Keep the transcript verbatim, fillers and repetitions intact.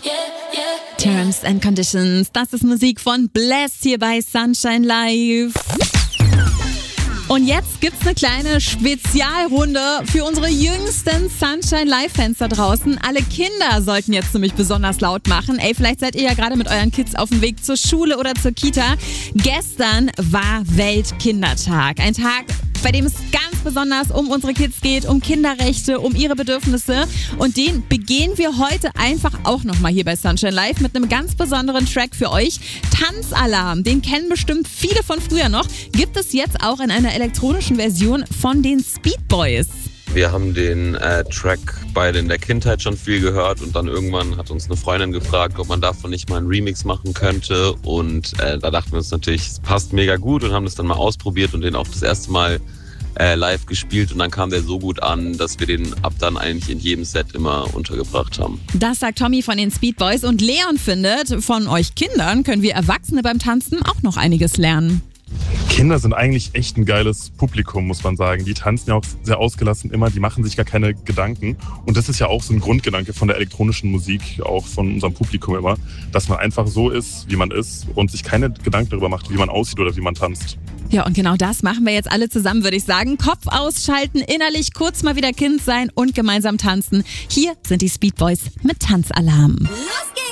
Terms and Conditions, das ist Musik von Blessed hier bei Sunshine Live. Und jetzt gibt's eine kleine Spezialrunde für unsere jüngsten Sunshine Live-Fans da draußen. Alle Kinder sollten jetzt nämlich besonders laut machen. Ey, vielleicht seid ihr ja gerade mit euren Kids auf dem Weg zur Schule oder zur Kita. Gestern war Weltkindertag. Ein Tag, bei dem es ganz besonders um unsere Kids geht, um Kinderrechte, um ihre Bedürfnisse. Und den begehen wir heute einfach auch nochmal hier bei Sunshine Live mit einem ganz besonderen Track für euch. Tanzalarm, den kennen bestimmt viele von früher noch, gibt es jetzt auch in einer elektronischen Version von den Speed Boys. Wir haben den äh, Track beide in der Kindheit schon viel gehört und dann irgendwann hat uns eine Freundin gefragt, ob man davon nicht mal einen Remix machen könnte und äh, da dachten wir uns natürlich, es passt mega gut und haben das dann mal ausprobiert und den auch das erste Mal äh, live gespielt und dann kam der so gut an, dass wir den ab dann eigentlich in jedem Set immer untergebracht haben. Das sagt Tommy von den Speed Boys und Leon findet, von euch Kindern können wir Erwachsene beim Tanzen auch noch einiges lernen. Kinder sind eigentlich echt ein geiles Publikum, muss man sagen. Die tanzen ja auch sehr ausgelassen immer, die machen sich gar keine Gedanken. Und das ist ja auch so ein Grundgedanke von der elektronischen Musik, auch von unserem Publikum immer, dass man einfach so ist, wie man ist und sich keine Gedanken darüber macht, wie man aussieht oder wie man tanzt. Ja, und genau das machen wir jetzt alle zusammen, würde ich sagen. Kopf ausschalten, innerlich kurz mal wieder Kind sein und gemeinsam tanzen. Hier sind die Speed Boys mit Tanzalarm. Los geht's!